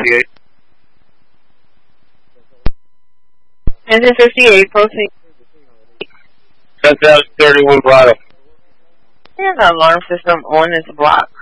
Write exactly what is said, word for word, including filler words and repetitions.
fifty-eight. Engine fifty-eight, proceed. ten thousand thirty-one Bravo. There's an alarm system on this block.